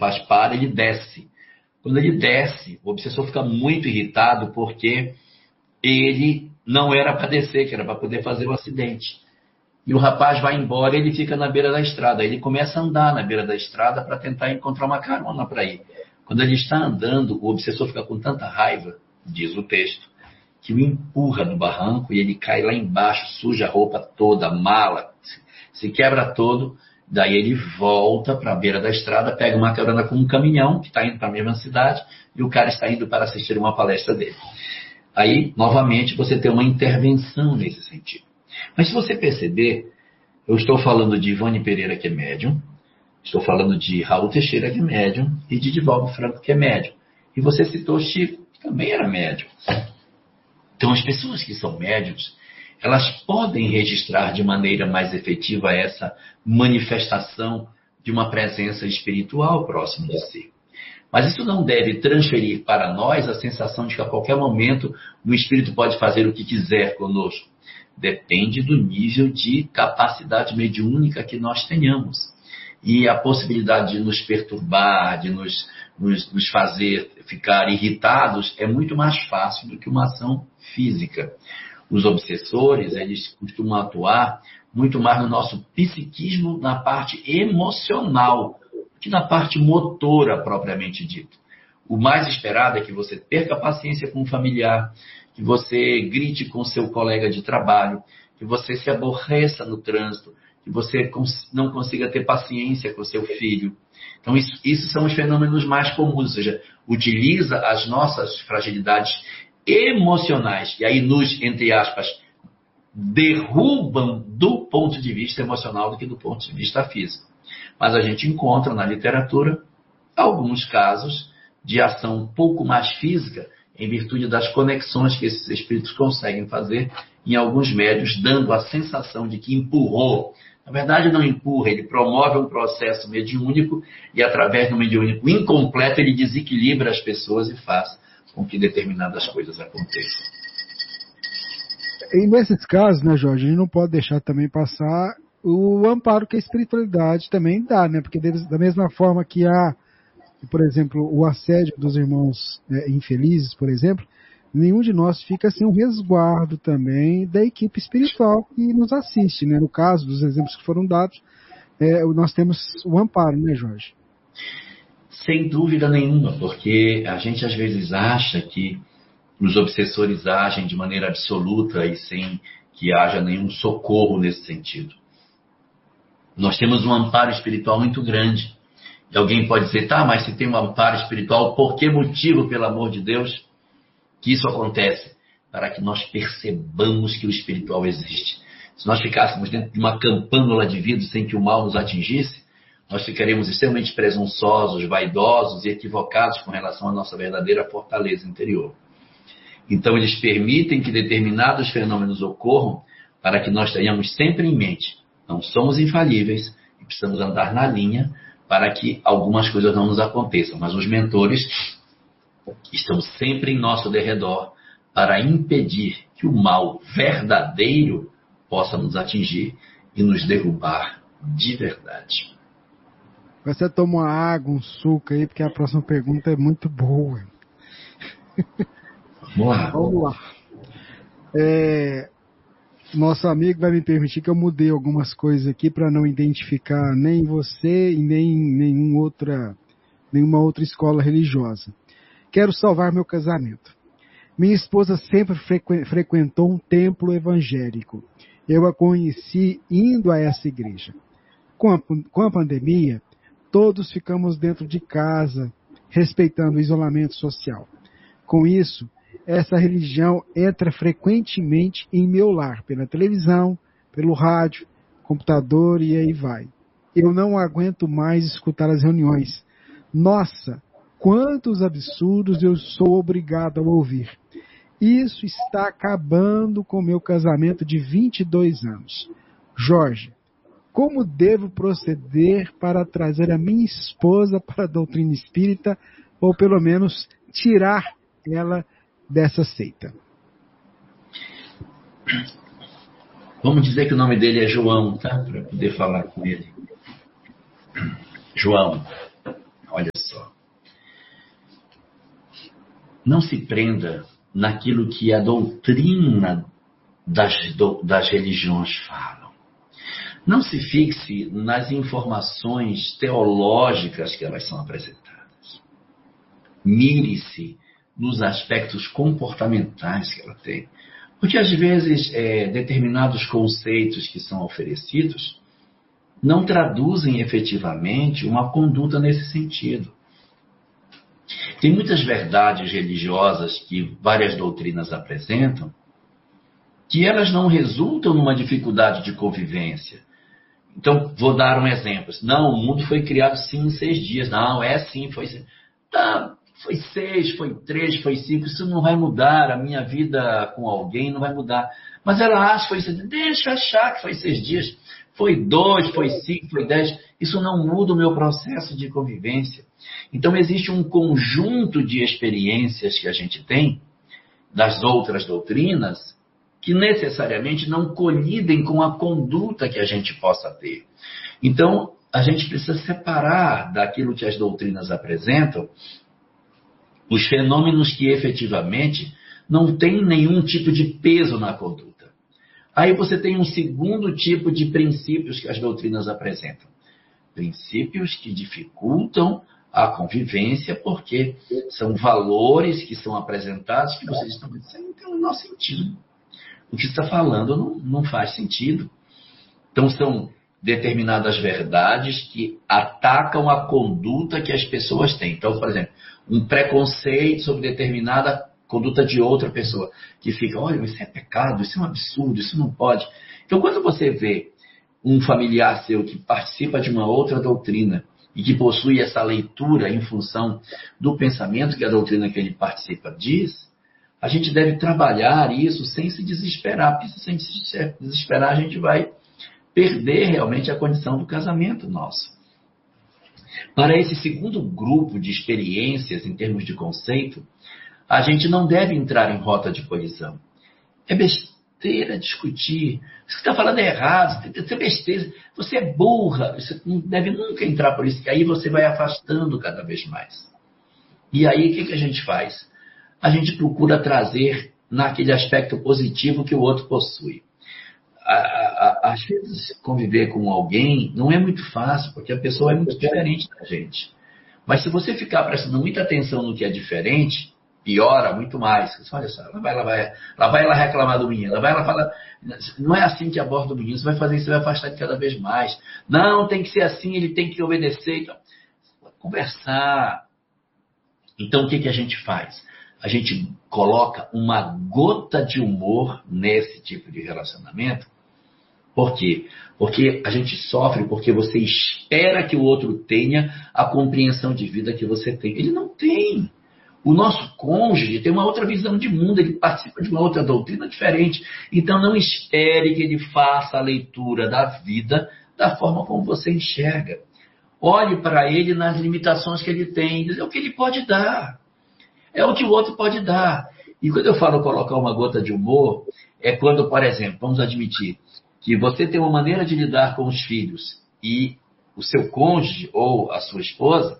rapaz para, ele desce. Quando ele desce, o obsessor fica muito irritado porque ele não era para descer, que era para poder fazer o acidente. E o rapaz vai embora e ele fica na beira da estrada. Ele começa a andar na beira da estrada para tentar encontrar uma carona para ir. Quando ele está andando, o obsessor fica com tanta raiva, diz o texto, que o empurra no barranco e ele cai lá embaixo, suja a roupa toda, a mala, se quebra todo. Daí ele volta para a beira da estrada, pega uma carona com um caminhão que está indo para a mesma cidade e o cara está indo para assistir uma palestra dele. Aí, novamente, você tem uma intervenção nesse sentido. Mas se você perceber, eu estou falando de Ivone Pereira, que é médium, estou falando de Raul Teixeira, que é médium, e de Divaldo Franco, que é médium. E você citou Chico, que também era médium. Então, as pessoas que são médiums, elas podem registrar de maneira mais efetiva essa manifestação de uma presença espiritual próximo de si. Mas isso não deve transferir para nós a sensação de que a qualquer momento o espírito pode fazer o que quiser conosco. Depende do nível de capacidade mediúnica que nós tenhamos. E a possibilidade de nos perturbar, de nos fazer ficar irritados, é muito mais fácil do que uma ação física. Os obsessores, eles costumam atuar muito mais no nosso psiquismo, na parte emocional, que na parte motora propriamente dita. O mais esperado é que você perca a paciência com um familiar, que você grite com seu colega de trabalho, que você se aborreça no trânsito, que você não consiga ter paciência com seu filho. Então, isso são os fenômenos mais comuns, ou seja, utiliza as nossas fragilidades emocionais, e aí nos, entre aspas, derrubam do ponto de vista emocional do que do ponto de vista físico. Mas a gente encontra na literatura alguns casos de ação um pouco mais física, em virtude das conexões que esses espíritos conseguem fazer em alguns médios, dando a sensação de que empurrou. Na verdade, não empurra, ele promove um processo mediúnico e, através do mediúnico incompleto, ele desequilibra as pessoas e faz com que determinadas coisas aconteçam. E nesses casos, né, Jorge, a gente não pode deixar também passar o amparo que a espiritualidade também dá, né? Porque da mesma forma que há, por exemplo, o assédio dos irmãos infelizes, por exemplo, nenhum de nós fica sem um resguardo também da equipe espiritual que nos assiste, né? No caso dos exemplos que foram dados, nós temos o amparo, né, Jorge? Sem dúvida nenhuma, porque a gente às vezes acha que os obsessores agem de maneira absoluta e sem que haja nenhum socorro nesse sentido. Nós temos um amparo espiritual muito grande. E alguém pode dizer, tá, mas se tem um amparo espiritual, por que motivo, pelo amor de Deus, que isso acontece? Para que nós percebamos que o espiritual existe. Se nós ficássemos dentro de uma campânula de vidro sem que o mal nos atingisse, nós ficaríamos extremamente presunçosos, vaidosos e equivocados com relação à nossa verdadeira fortaleza interior. Então, eles permitem que determinados fenômenos ocorram para que nós tenhamos sempre em mente, não somos infalíveis e precisamos andar na linha para que algumas coisas não nos aconteçam. Mas os mentores estão sempre em nosso derredor para impedir que o mal verdadeiro possa nos atingir e nos derrubar de verdade. Você toma uma água, um suco aí, porque a próxima pergunta é muito boa. Vamos lá. Nosso amigo vai me permitir que eu mudei algumas coisas aqui para não identificar nem você e nem nenhuma outra escola religiosa. Quero salvar meu casamento. Minha esposa sempre frequentou um templo evangélico. Eu a conheci indo a essa igreja. Com a pandemia, todos ficamos dentro de casa, respeitando o isolamento social. Com isso, essa religião entra frequentemente em meu lar, pela televisão, pelo rádio, computador e aí vai. Eu não aguento mais escutar as reuniões. Nossa, quantos absurdos eu sou obrigado a ouvir. Isso está acabando com meu casamento de 22 anos. Jorge, como devo proceder para trazer a minha esposa para a doutrina espírita, ou pelo menos tirar ela dessa seita? Vamos dizer que o nome dele é João, tá? Para poder falar com ele. João, olha não se prenda naquilo que a doutrina das religiões falam. Não se fixe nas informações teológicas que elas são apresentadas. Mire-se nos aspectos comportamentais que ela tem. Porque, às vezes, determinados conceitos que são oferecidos não traduzem efetivamente uma conduta nesse sentido. Tem muitas verdades religiosas que várias doutrinas apresentam que elas não resultam numa dificuldade de convivência. Então, vou dar um exemplo. Não, o mundo foi criado sim em 6 dias. Não, sim, foi 6. Tá, foi 6, foi 3, foi 5. Isso não vai mudar. A minha vida com alguém não vai mudar. Mas ela acha que foi 6 dias. Deixa eu achar que foi 6 dias. Foi 2, foi 5, foi 10. Isso não muda o meu processo de convivência. Então, existe um conjunto de experiências que a gente tem das outras doutrinas que necessariamente não colidem com a conduta que a gente possa ter. Então, a gente precisa separar daquilo que as doutrinas apresentam os fenômenos que efetivamente não têm nenhum tipo de peso na conduta. Aí você tem um segundo tipo de princípios que as doutrinas apresentam. Princípios que dificultam a convivência porque são valores que são apresentados que vocês estão dizendo não tem o menor sentido. O que está falando não faz sentido. Então, são determinadas verdades que atacam a conduta que as pessoas têm. Então, por exemplo, um preconceito sobre determinada conduta de outra pessoa, que fica, olha, isso é pecado, isso é um absurdo, isso não pode. Então, quando você vê um familiar seu que participa de uma outra doutrina e que possui essa leitura em função do pensamento que a doutrina que ele participa diz, a gente deve trabalhar isso sem se desesperar, porque sem se desesperar a gente vai perder realmente a condição do casamento nosso. Para esse segundo grupo de experiências em termos de conceito, a gente não deve entrar em rota de colisão. É besteira discutir. Você está falando errado, você é besteira, você é burra, você não deve nunca entrar por isso, que aí você vai afastando cada vez mais. E aí o que a gente faz? A gente procura trazer naquele aspecto positivo que o outro possui. Às vezes, conviver com alguém não é muito fácil, porque a pessoa é muito diferente da gente. Mas se você ficar prestando muita atenção no que é diferente, piora muito mais. Você olha só, lá vai ela reclamar do menino, lá vai ela falar, não é assim que aborda o menino, você vai fazer isso, você vai afastar de cada vez mais. Não, tem que ser assim, ele tem que obedecer. Então, conversar. Então, o que a gente faz? A gente coloca uma gota de humor nesse tipo de relacionamento. Por quê? Porque a gente sofre porque você espera que o outro tenha a compreensão de vida que você tem. Ele não tem. O nosso cônjuge tem uma outra visão de mundo, ele participa de uma outra doutrina diferente. Então não espere que ele faça a leitura da vida da forma como você enxerga. Olhe para ele nas limitações que ele tem, é o que ele pode dar. É o que o outro pode dar. E quando eu falo colocar uma gota de humor, é quando, por exemplo, vamos admitir que você tem uma maneira de lidar com os filhos e o seu cônjuge ou a sua esposa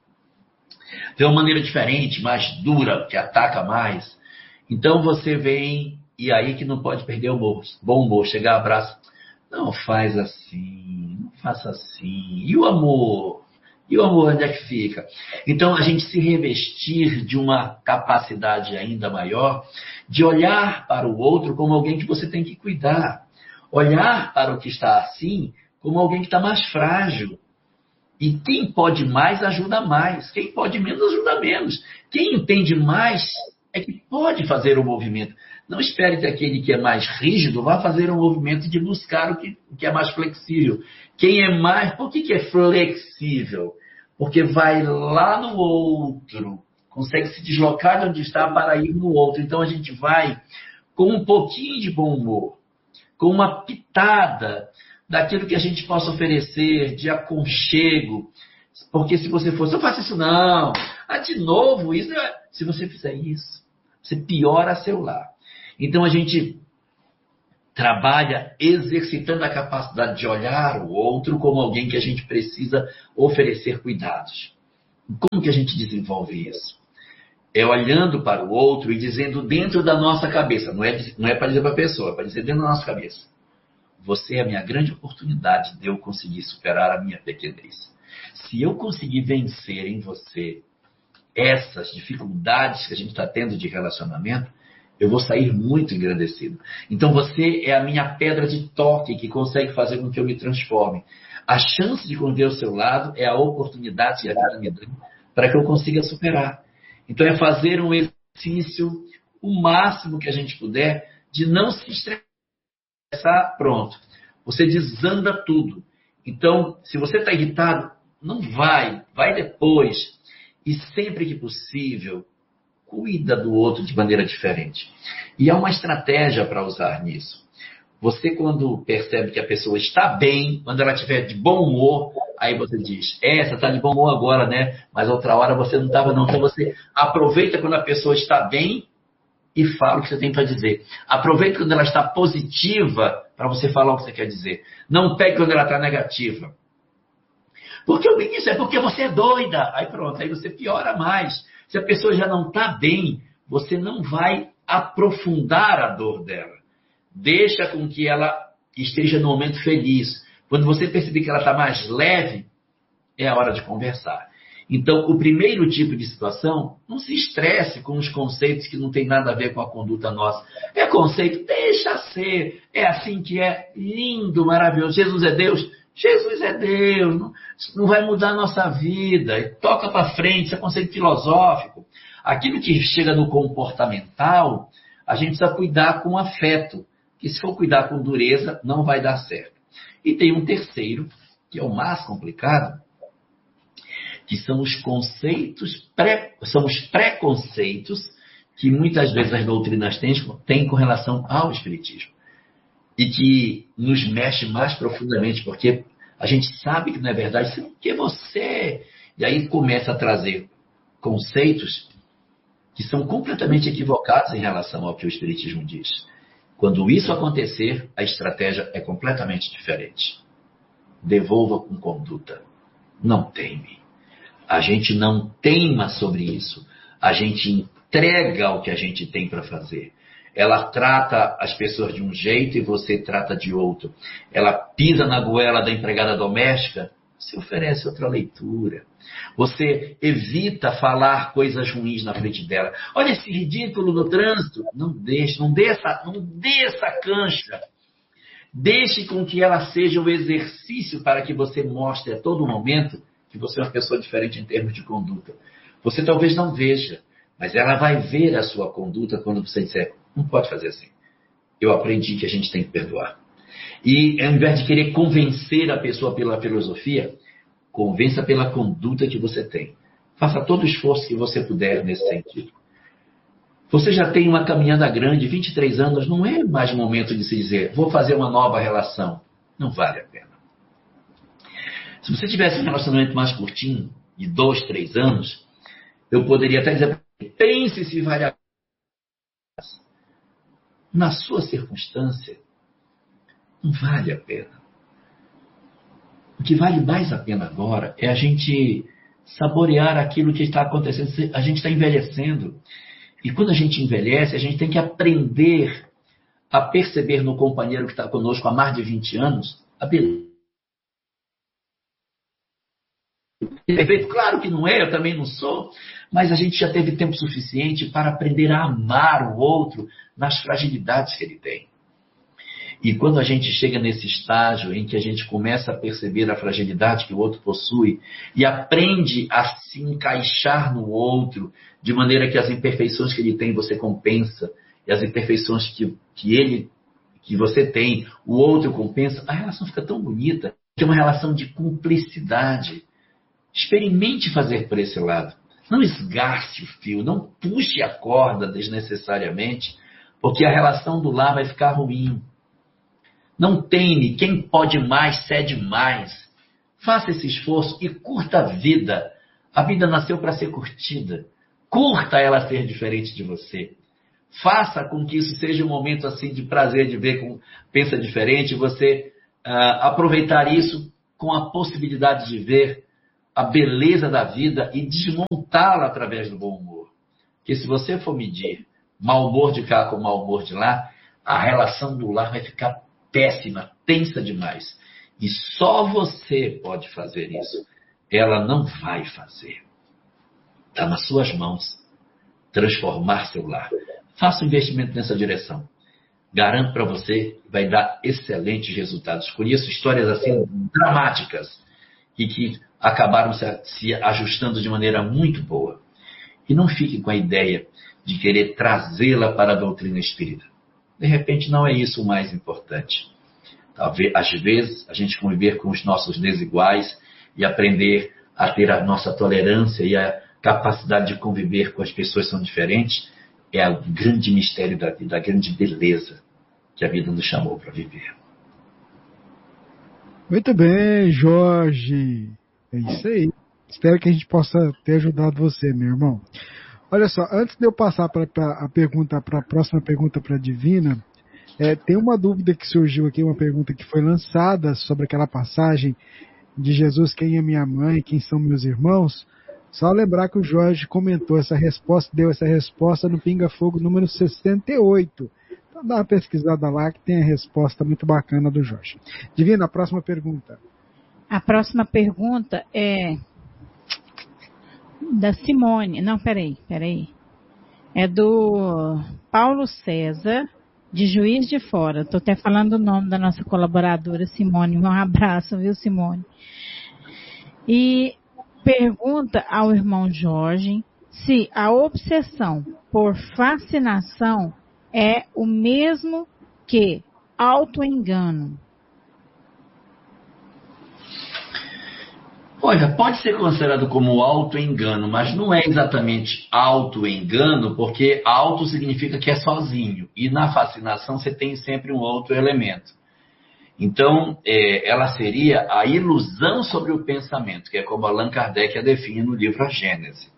tem uma maneira diferente, mais dura, que ataca mais. Então você vem, e aí que não pode perder o bom humor, chegar, abraço. Não faz assim, não faça assim. E o amor? E o amor, onde é que fica? Então, a gente se revestir de uma capacidade ainda maior de olhar para o outro como alguém que você tem que cuidar. Olhar para o que está assim como alguém que está mais frágil. E quem pode mais, ajuda mais. Quem pode menos, ajuda menos. Quem entende mais é que pode fazer o movimento. Não espere que aquele que é mais rígido vá fazer um movimento de buscar o que é mais flexível. Quem é mais... Por que é flexível? Porque vai lá no outro, consegue se deslocar de onde está para ir no outro. Então a gente vai com um pouquinho de bom humor, com uma pitada daquilo que a gente possa oferecer, de aconchego. Porque se você fosse, não faça isso não. De novo, isso. Se você fizer isso, você piora seu lar. Então a gente trabalha exercitando a capacidade de olhar o outro como alguém que a gente precisa oferecer cuidados. Como que a gente desenvolve isso? é olhando para o outro e dizendo dentro da nossa cabeça, não é para dizer para a pessoa, é para dizer dentro da nossa cabeça. Você é a minha grande oportunidade de eu conseguir superar a minha pequenez. Se eu conseguir vencer em você essas dificuldades que a gente está tendo de relacionamento, eu vou sair muito engrandecido. Então você é a minha pedra de toque que consegue fazer com que eu me transforme. A chance de conviver ao seu lado é a oportunidade que a vida me dá para que eu consiga superar. Então é fazer um exercício o máximo que a gente puder de não se estressar, pronto. Você desanda tudo. Então, se você está irritado, não vai depois. E sempre que possível, cuida do outro de maneira diferente. E há uma estratégia para usar nisso. Você, quando percebe que a pessoa está bem, quando ela estiver de bom humor, aí você diz, você está de bom humor agora, né? Mas outra hora você não estava, não. Então você aproveita quando a pessoa está bem e fala o que você tem para dizer. Aproveita quando ela está positiva para você falar o que você quer dizer. Não pegue quando ela está negativa. Porque o início é porque você é doida. Aí pronto, aí você piora mais. Se a pessoa já não está bem, você não vai aprofundar a dor dela. Deixa com que ela esteja no momento feliz. Quando você perceber que ela está mais leve, é a hora de conversar. Então, o primeiro tipo de situação, não se estresse com os conceitos que não tem nada a ver com a conduta nossa. É conceito, deixa ser. É assim que é, lindo, maravilhoso. Jesus é Deus? Jesus é Deus. Não vai mudar a nossa vida. Toca para frente, isso é conceito filosófico. Aquilo que chega no comportamental, a gente precisa cuidar com afeto. Que se for cuidar com dureza, não vai dar certo. E tem um terceiro, que é o mais complicado, que são os conceitos, são os preconceitos que muitas vezes as doutrinas têm com relação ao Espiritismo. E que nos mexe mais profundamente, porque a gente sabe que não é verdade, isso é você. E aí começa a trazer conceitos que são completamente equivocados em relação ao que o Espiritismo diz. Quando isso acontecer, a estratégia é completamente diferente. Devolva com conduta. Não teme. A gente não teima sobre isso. A gente entrega o que a gente tem para fazer. Ela trata as pessoas de um jeito e você trata de outro. Ela pisa na goela da empregada doméstica, você oferece outra leitura. Você evita falar coisas ruins na frente dela. Olha esse ridículo no trânsito. Não dê essa cancha. Deixe com que ela seja o exercício para que você mostre a todo momento que você é uma pessoa diferente em termos de conduta. Você talvez não veja, mas ela vai ver a sua conduta quando você disser, não pode fazer assim. Eu aprendi que a gente tem que perdoar. E ao invés de querer convencer a pessoa pela filosofia, convença pela conduta que você tem. Faça todo o esforço que você puder nesse sentido. Você já tem uma caminhada grande, 23 anos, não é mais momento de se dizer, vou fazer uma nova relação. Não vale a pena. Se você tivesse um relacionamento mais curtinho, de 2, 3 anos, eu poderia até dizer, pense se vale a pena. Na sua circunstância, não vale a pena. O que vale mais a pena agora é a gente saborear aquilo que está acontecendo. A gente está envelhecendo. E quando a gente envelhece, a gente tem que aprender a perceber no companheiro que está conosco há mais de 20 anos a beleza. Perfeito? Claro que não é, eu também não sou, mas a gente já teve tempo suficiente para aprender a amar o outro nas fragilidades que ele tem. E quando a gente chega nesse estágio em que a gente começa a perceber a fragilidade que o outro possui e aprende a se encaixar no outro, de maneira que as imperfeições que ele tem você compensa, e as imperfeições que você tem, o outro compensa, a relação fica tão bonita, que é uma relação de cumplicidade. Experimente fazer por esse lado. Não esgarce o fio, não puxe a corda desnecessariamente, porque a relação do lar vai ficar ruim. Não teme, quem pode mais, cede mais. Faça esse esforço e curta a vida. A vida nasceu para ser curtida. Curta ela ser diferente de você. Faça com que isso seja um momento assim de prazer de ver como pensa diferente, você aproveitar isso com a possibilidade de ver a beleza da vida e desmontá-la através do bom humor. Porque se você for medir mau humor de cá com mau humor de lá, a relação do lar vai ficar péssima, tensa demais. E só você pode fazer isso. Ela não vai fazer. Está nas suas mãos transformar seu lar. Faça um investimento nessa direção. Garanto para você que vai dar excelentes resultados. Conheço histórias assim dramáticas e que acabaram se ajustando de maneira muito boa. E não fique com a ideia de querer trazê-la para a doutrina espírita. De repente não é isso o mais importante. Talvez, às vezes, a gente conviver com os nossos desiguais e aprender a ter a nossa tolerância e a capacidade de conviver com as pessoas que são diferentes é o grande mistério da vida, a grande beleza que a vida nos chamou para viver. Muito bem, Jorge. É isso aí. Espero que a gente possa ter ajudado você, meu irmão. Olha só, antes de eu passar para a próxima pergunta para a Divina, tem uma dúvida que surgiu aqui, uma pergunta que foi lançada sobre aquela passagem de Jesus, quem é minha mãe, quem são meus irmãos. Só lembrar que o Jorge comentou essa resposta, deu essa resposta no Pinga Fogo número 68. Então dá uma pesquisada lá que tem a resposta muito bacana do Jorge. Divina, a próxima pergunta. A próxima pergunta é da Simone. Não, peraí. É do Paulo César, de Juiz de Fora. Estou até falando o nome da nossa colaboradora, Simone. Um abraço, viu, Simone? E pergunta ao irmão Jorge se a obsessão por fascinação é o mesmo que autoengano. Olha, pode ser considerado como autoengano, mas não é exatamente autoengano, porque auto significa que é sozinho. E na fascinação você tem sempre um outro elemento. Então, ela seria a ilusão sobre o pensamento, que é como Allan Kardec a define no livro A Gênese.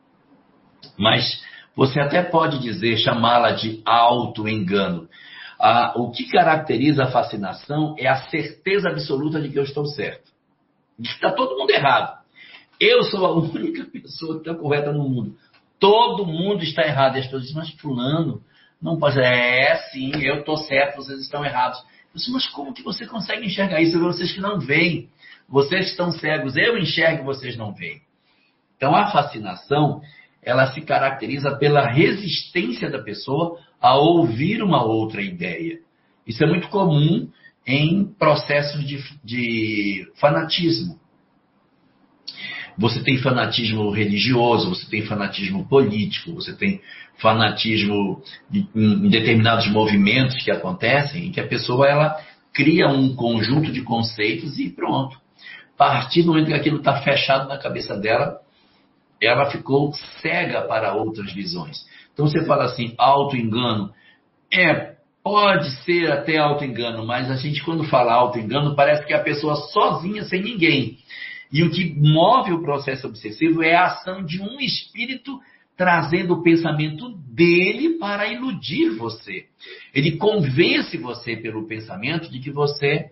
Mas você até pode dizer, chamá-la de autoengano. O que caracteriza a fascinação é a certeza absoluta de que eu estou certo. De que está todo mundo errado. Eu sou a única pessoa que está correta no mundo. Todo mundo está errado. E as pessoas dizem, mas fulano, não pode ser. Sim, eu estou certo, vocês estão errados. Eu disse, mas como que você consegue enxergar isso? Vocês que não veem. Vocês estão cegos. Eu enxergo e vocês não veem. Então, a fascinação, ela se caracteriza pela resistência da pessoa a ouvir uma outra ideia. Isso é muito comum em processos de fanatismo. Você tem fanatismo religioso, você tem fanatismo político, você tem fanatismo em determinados movimentos que acontecem, em que a pessoa ela cria um conjunto de conceitos e pronto. A partir do momento que aquilo está fechado na cabeça dela, ela ficou cega para outras visões. Então você fala assim, autoengano. Pode ser até autoengano, mas a gente quando fala autoengano parece que é a pessoa sozinha, sem ninguém. E o que move o processo obsessivo é a ação de um espírito trazendo o pensamento dele para iludir você. Ele convence você pelo pensamento de que você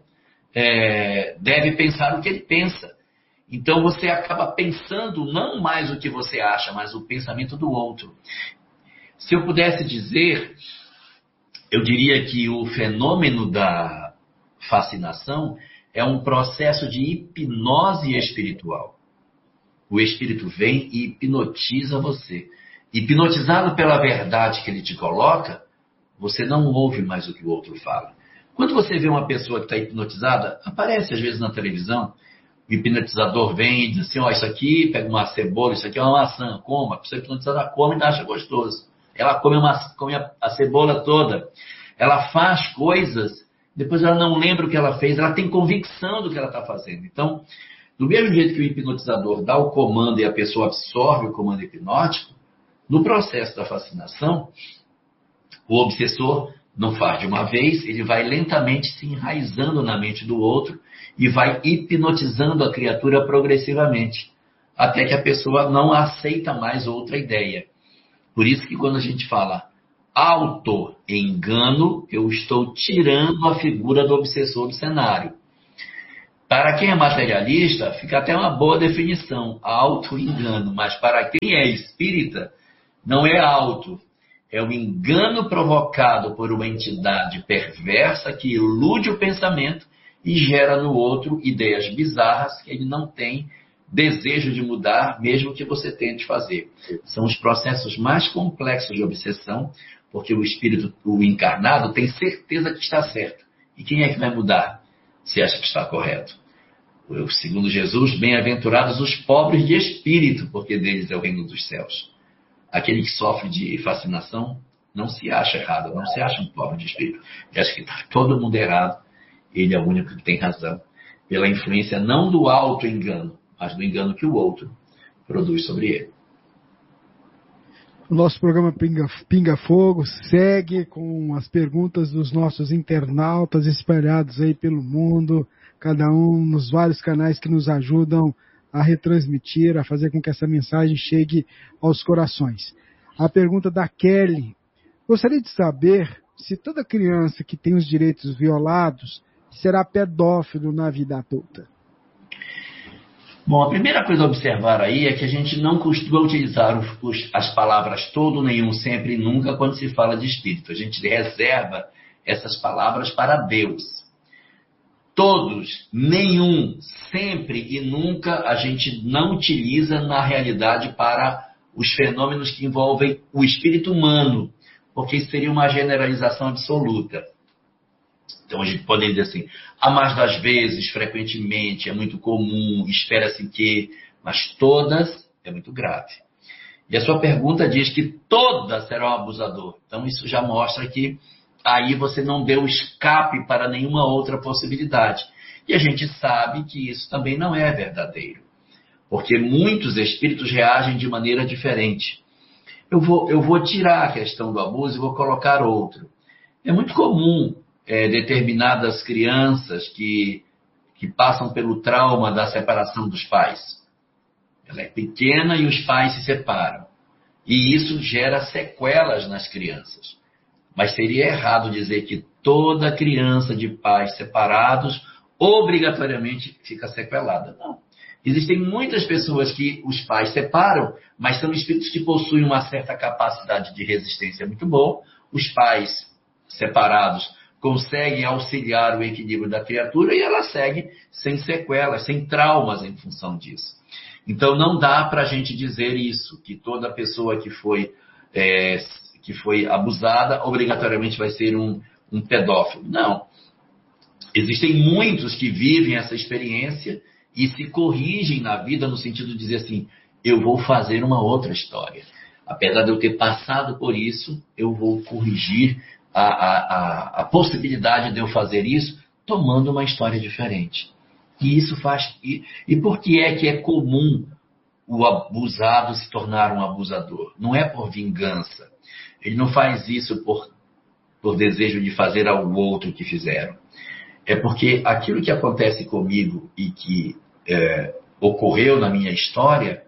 deve pensar o que ele pensa. Então você acaba pensando não mais o que você acha, mas o pensamento do outro. Se eu pudesse dizer, eu diria que o fenômeno da fascinação é um processo de hipnose espiritual. O espírito vem e hipnotiza você. Hipnotizado pela verdade que ele te coloca, você não ouve mais o que o outro fala. Quando você vê uma pessoa que está hipnotizada, aparece às vezes na televisão, o hipnotizador vem e diz assim, isso aqui, pega uma cebola, isso aqui é uma maçã, coma. A pessoa hipnotizada come e acha gostoso. Ela come a cebola toda. Ela faz coisas, depois ela não lembra o que ela fez, ela tem convicção do que ela está fazendo. Então, do mesmo jeito que o hipnotizador dá o comando e a pessoa absorve o comando hipnótico, no processo da fascinação, o obsessor não faz de uma vez, ele vai lentamente se enraizando na mente do outro e vai hipnotizando a criatura progressivamente, até que a pessoa não aceita mais outra ideia. Por isso que quando a gente fala auto-engano, eu estou tirando a figura do obsessor do cenário. Para quem é materialista, fica até uma boa definição, auto-engano. Mas para quem é espírita, não é auto. É o engano provocado por uma entidade perversa que ilude o pensamento e gera no outro ideias bizarras que ele não tem desejo de mudar, mesmo que você tente fazer. São os processos mais complexos de obsessão, porque o espírito, o encarnado, tem certeza que está certo. E quem é que vai mudar se acha que está correto? Segundo Jesus, bem-aventurados os pobres de espírito, porque deles é o reino dos céus. Aquele que sofre de fascinação não se acha errado, não se acha um pobre de espírito. Ele acha que está todo mundo errado. Ele é o único que tem razão. Pela influência não do auto-engano, mas do engano que o outro produz sobre ele. O nosso programa Pinga Fogo segue com as perguntas dos nossos internautas espalhados aí pelo mundo, cada um nos vários canais que nos ajudam a retransmitir, a fazer com que essa mensagem chegue aos corações. A pergunta da Kelly: gostaria de saber se toda criança que tem os direitos violados será pedófilo na vida adulta. Bom, a primeira coisa a observar aí é que a gente não costuma utilizar as palavras todo, nenhum, sempre e nunca quando se fala de espírito. A gente reserva essas palavras para Deus. Todos, nenhum, sempre e nunca a gente não utiliza na realidade para os fenômenos que envolvem o espírito humano, porque isso seria uma generalização absoluta. Então a gente pode dizer assim, a mais das vezes, frequentemente, é muito comum, espera-se que, mas todas é muito grave. E a sua pergunta diz que todas serão abusador. Então isso já mostra que aí você não deu escape para nenhuma outra possibilidade. E a gente sabe que isso também não é verdadeiro, porque muitos espíritos reagem de maneira diferente. Eu vou tirar a questão do abuso e vou colocar outro. É muito comum determinadas crianças que passam pelo trauma da separação dos pais. Ela é pequena e os pais se separam. E isso gera sequelas nas crianças. Mas seria errado dizer que toda criança de pais separados obrigatoriamente fica sequelada. Não. Existem muitas pessoas que os pais separam, mas são espíritos que possuem uma certa capacidade de resistência muito boa. Os pais separados conseguem auxiliar o equilíbrio da criatura e ela segue sem sequelas, sem traumas em função disso. Então não dá para a gente dizer isso, que toda pessoa que foi abusada obrigatoriamente vai ser um pedófilo. Não. Existem muitos que vivem essa experiência e se corrigem na vida no sentido de dizer assim, eu vou fazer uma outra história. Apesar de eu ter passado por isso, eu vou corrigir a possibilidade de eu fazer isso tomando uma história diferente. E isso faz... E por que é comum o abusado se tornar um abusador? Não é por vingança. Ele não faz isso por desejo de fazer ao outro o que fizeram. É porque aquilo que acontece comigo e que ocorreu na minha história,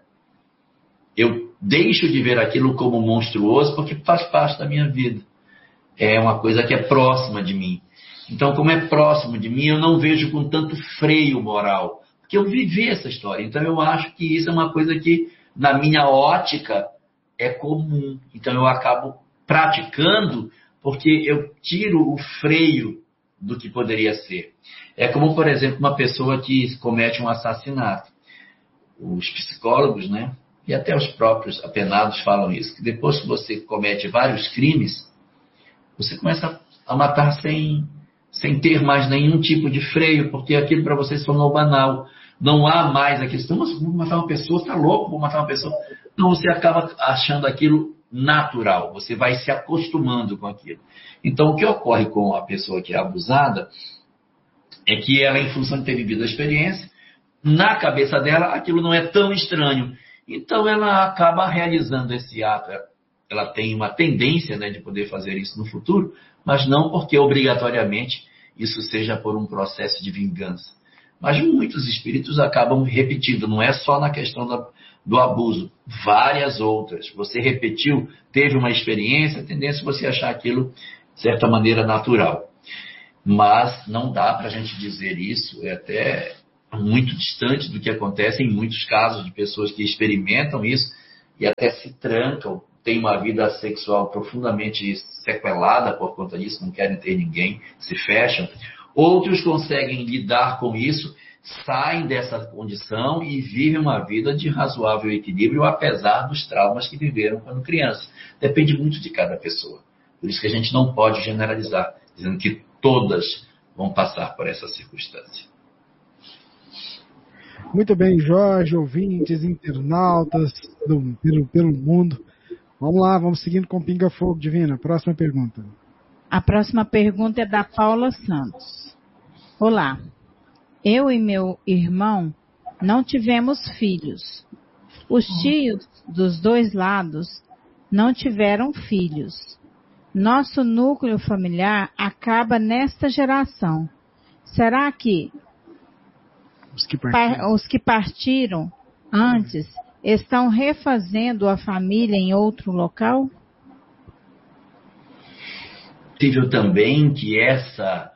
eu deixo de ver aquilo como monstruoso porque faz parte da minha vida. É uma coisa que é próxima de mim. Então, como é próximo de mim, eu não vejo com tanto freio moral. Porque eu vivi essa história. Então, eu acho que isso é uma coisa que, na minha ótica, é comum. Então, eu acabo praticando porque eu tiro o freio do que poderia ser. É como, por exemplo, uma pessoa que comete um assassinato. Os psicólogos, né? E até os próprios apenados falam isso. Que depois que você comete vários crimes, você começa a matar sem ter mais nenhum tipo de freio, porque aquilo para você se tornou banal. Não há mais a questão, mas vou matar uma pessoa, está louco, vou matar uma pessoa. Então você acaba achando aquilo natural, você vai se acostumando com aquilo. Então o que ocorre com a pessoa que é abusada é que ela, em função de ter vivido a experiência, na cabeça dela aquilo não é tão estranho. Então ela acaba realizando esse ato. Ela tem uma tendência, né, de poder fazer isso no futuro, mas não porque obrigatoriamente isso seja por um processo de vingança. Mas muitos espíritos acabam repetindo, não é só na questão do abuso, várias outras. Você repetiu, teve uma experiência, a tendência é você achar aquilo, de certa maneira, natural. Mas não dá para a gente dizer isso, é até muito distante do que acontece em muitos casos de pessoas que experimentam isso e até se trancam têm uma vida sexual profundamente sequelada por conta disso, não querem ter ninguém, se fecham. Outros conseguem lidar com isso, saem dessa condição e vivem uma vida de razoável equilíbrio, apesar dos traumas que viveram quando criança. Depende muito de cada pessoa. Por isso que a gente não pode generalizar, dizendo que todas vão passar por essa circunstância. Muito bem, Jorge, ouvintes, internautas pelo mundo. Vamos lá, vamos seguindo com Pinga Fogo, Divina. Próxima pergunta. A próxima pergunta é da Paula Santos. Olá, eu e meu irmão não tivemos filhos. Os tios dos dois lados não tiveram filhos. Nosso núcleo familiar acaba nesta geração. Será que os que partiram antes estão refazendo a família em outro local? Possível também que essa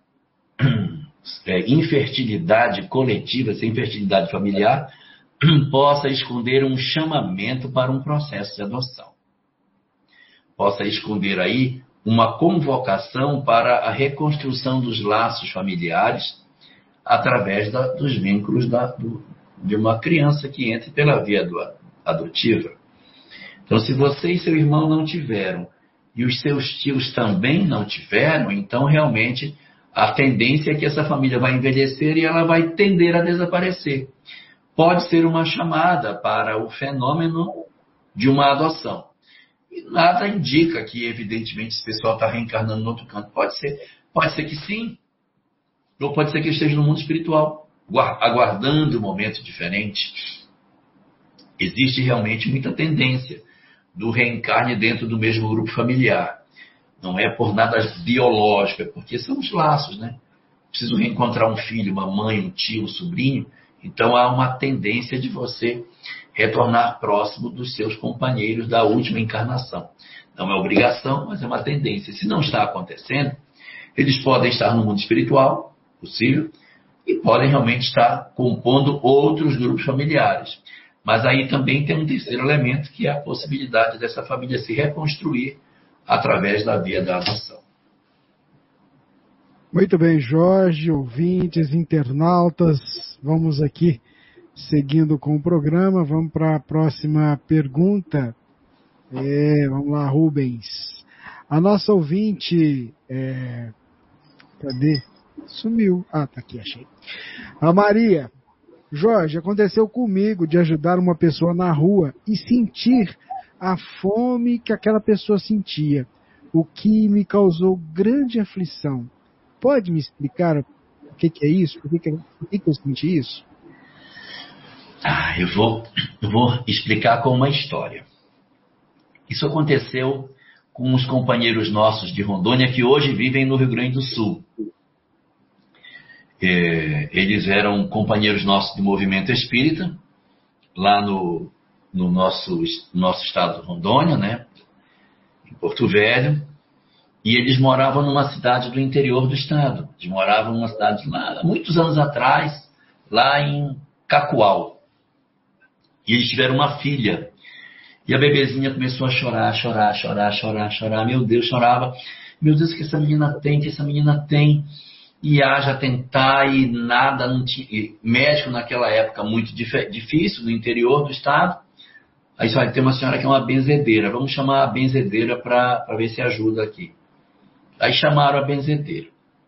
infertilidade coletiva, essa infertilidade familiar, possa esconder um chamamento para um processo de adoção. Possa esconder aí uma convocação para a reconstrução dos laços familiares através dos vínculos de uma criança que entre pela via adotiva. Então, se você e seu irmão não tiveram, e os seus tios também não tiveram, então realmente a tendência é que essa família vai envelhecer e ela vai tender a desaparecer. Pode ser uma chamada para o fenômeno de uma adoção. E nada indica que, evidentemente, esse pessoal está reencarnando no outro canto. Pode ser que sim, ou pode ser que esteja no mundo espiritual, aguardando um momento diferente. Existe realmente muita tendência do reencarne dentro do mesmo grupo familiar. Não é por nada biológico, é porque são os laços, né? Preciso reencontrar um filho, uma mãe, um tio, um sobrinho. Então há uma tendência de você retornar próximo dos seus companheiros da última encarnação. Não é obrigação, mas é uma tendência. Se não está acontecendo, eles podem estar no mundo espiritual, possível, e podem realmente estar compondo outros grupos familiares. Mas aí também tem um terceiro elemento, que é a possibilidade dessa família se reconstruir através da via da adoção. Muito bem, Jorge, ouvintes, internautas, vamos aqui seguindo com o programa, vamos para a próxima pergunta. Vamos lá, Rubens. A nossa ouvinte, cadê? Sumiu. Ah, tá aqui, achei. A Maria. Jorge, aconteceu comigo de ajudar uma pessoa na rua e sentir a fome que aquela pessoa sentia, o que me causou grande aflição. Pode me explicar o que é isso? Por que eu senti isso? Eu vou explicar com uma história. Isso aconteceu com uns companheiros nossos de Rondônia que hoje vivem no Rio Grande do Sul. Eles eram companheiros nossos do movimento espírita, lá no nosso estado de Rondônia, né, em Porto Velho, e eles moravam numa cidade do interior do estado. Eles moravam numa cidade lá, há muitos anos atrás, lá em Cacoal. E eles tiveram uma filha. E a bebezinha começou a chorar. Meu Deus, chorava. Meu Deus, que essa menina tem. E haja tentar e nada, não tinha. E médico naquela época muito difícil, no interior do estado. Aí só tem uma senhora que é uma benzedeira. Vamos chamar a benzedeira para ver se ajuda aqui. Aí chamaram a benzedeira.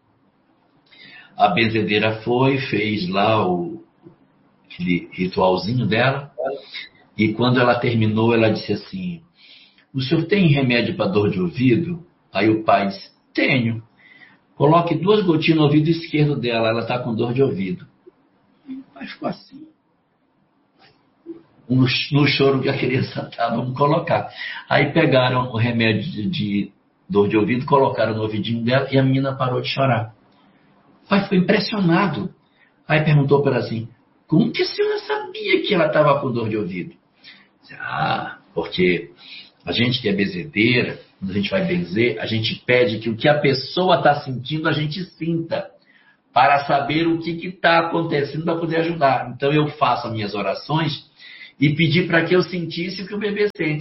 A benzedeira fez lá aquele ritualzinho dela. E quando ela terminou, ela disse assim: o senhor tem remédio para dor de ouvido? Aí o pai disse: tenho. Coloque 2 gotinhas no ouvido esquerdo dela, ela está com dor de ouvido. E o pai ficou assim. No choro que a criança estava, vamos colocar. Aí pegaram o remédio de dor de ouvido, colocaram no ouvidinho dela e a menina parou de chorar. O pai ficou impressionado. Aí perguntou para ela assim: como que a senhora sabia que ela estava com dor de ouvido? Porque a gente que é benzedeira, quando a gente vai benzer, a gente pede que o que a pessoa está sentindo, a gente sinta, para saber o que está acontecendo para poder ajudar. Então eu faço as minhas orações e pedi para que eu sentisse o que o bebê sente.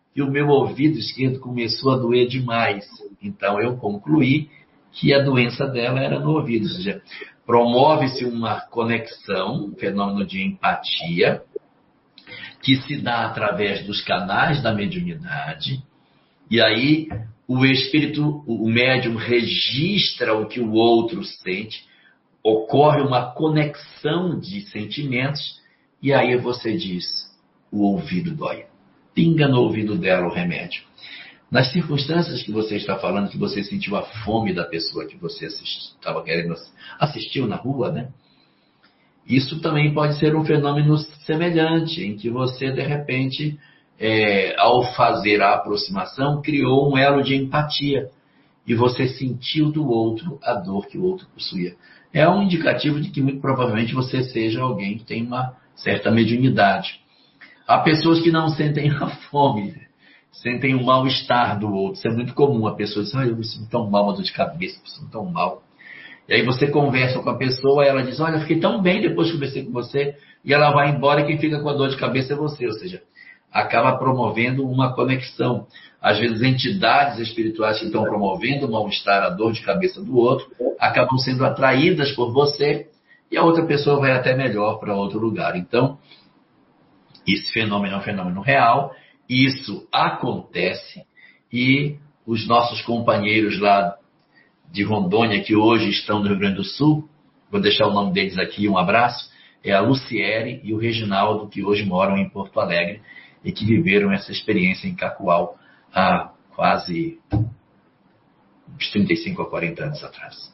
que o meu ouvido esquerdo começou a doer demais. Então eu concluí que a doença dela era no ouvido. Ou seja, promove-se uma conexão, um fenômeno de empatia, que se dá através dos canais da mediunidade, e aí o espírito, o médium registra o que o outro sente, ocorre uma conexão de sentimentos, e aí você diz, o ouvido dói. Pinga no ouvido dela o remédio. Nas circunstâncias que você está falando, que você sentiu a fome da pessoa que você estava querendo assistiu na rua, né? Isso também pode ser um fenômeno semelhante, em que você, de repente, ao fazer a aproximação, criou um elo de empatia e você sentiu do outro a dor que o outro possuía. É um indicativo de que, muito provavelmente, você seja alguém que tem uma certa mediunidade. Há pessoas que não sentem a fome, sentem o mal-estar do outro. Isso é muito comum. A pessoa diz, eu me sinto tão mal, uma dor de cabeça, me sinto tão mal. E aí você conversa com a pessoa, ela diz, olha, eu fiquei tão bem depois que conversei com você, e ela vai embora e quem fica com a dor de cabeça é você. Ou seja, acaba promovendo uma conexão. Às vezes, entidades espirituais que estão promovendo o mal-estar, a dor de cabeça do outro, acabam sendo atraídas por você, e a outra pessoa vai até melhor para outro lugar. Então, esse fenômeno é um fenômeno real, isso acontece, e os nossos companheiros lá de Rondônia, que hoje estão no Rio Grande do Sul, vou deixar o nome deles aqui, um abraço, é a Luciere e o Reginaldo, que hoje moram em Porto Alegre e que viveram essa experiência em Cacoal há quase uns 35 a 40 anos atrás.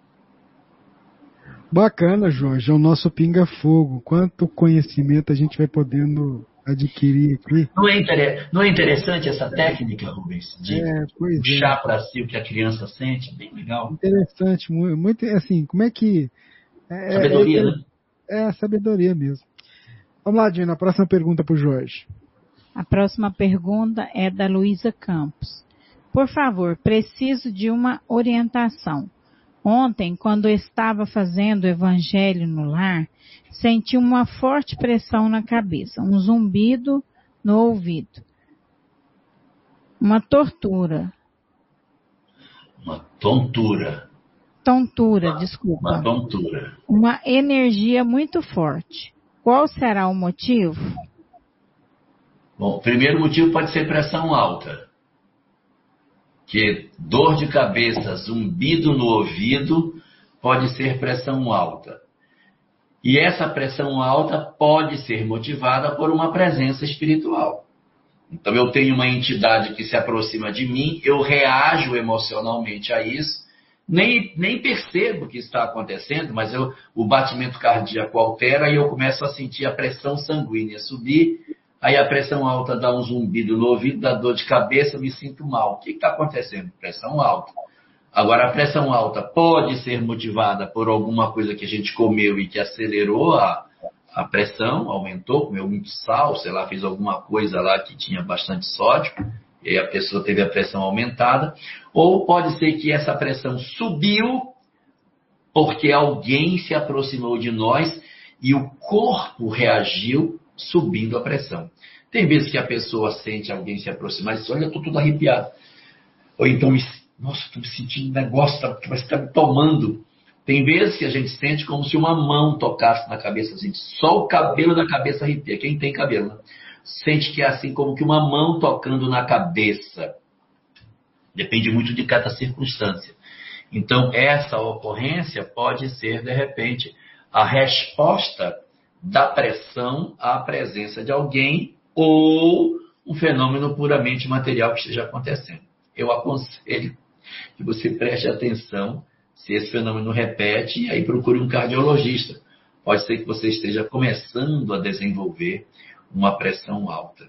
Bacana, Jorge, é o nosso pinga-fogo. Quanto conhecimento a gente vai podendo adquirir aqui. Não é interessante essa técnica, Rubens, de puxar para si o que a criança sente? Bem legal. Interessante, muito assim, como é que... Sabedoria, né? É a sabedoria mesmo. Vamos lá, Dina, a próxima pergunta para o Jorge. A próxima pergunta é da Luísa Campos. Por favor, preciso de uma orientação. Ontem, quando estava fazendo o evangelho no lar, senti uma forte pressão na cabeça, um zumbido no ouvido, uma tortura. Uma tontura. Tontura, desculpa. Uma tontura. Uma energia muito forte. Qual será o motivo? Bom, o primeiro motivo pode ser pressão alta. Que dor de cabeça, zumbido no ouvido, pode ser pressão alta. E essa pressão alta pode ser motivada por uma presença espiritual. Então eu tenho uma entidade que se aproxima de mim, eu reajo emocionalmente a isso, nem percebo o que está acontecendo, mas o batimento cardíaco altera e eu começo a sentir a pressão sanguínea subir. Aí a pressão alta dá um zumbido no ouvido, dá dor de cabeça, me sinto mal. O que está acontecendo? Pressão alta. Agora, a pressão alta pode ser motivada por alguma coisa que a gente comeu e que acelerou a pressão, aumentou, comeu muito sal, sei lá, fez alguma coisa lá que tinha bastante sódio, e aí a pessoa teve a pressão aumentada. Ou pode ser que essa pressão subiu porque alguém se aproximou de nós e o corpo reagiu subindo a pressão. Tem vezes que a pessoa sente alguém se aproximar e diz, olha, eu estou tudo arrepiado. Ou então, nossa, estou me sentindo um negócio que vai estar me tomando. Tem vezes que a gente sente como se uma mão tocasse na cabeça, assim, só o cabelo da cabeça arrepia. Quem tem cabelo, né? Sente que é assim como que uma mão tocando na cabeça. Depende muito de cada circunstância. Então, essa ocorrência pode ser, de repente, a resposta da pressão à presença de alguém ou um fenômeno puramente material que esteja acontecendo. Eu aconselho que você preste atenção se esse fenômeno repete e aí procure um cardiologista. Pode ser que você esteja começando a desenvolver uma pressão alta.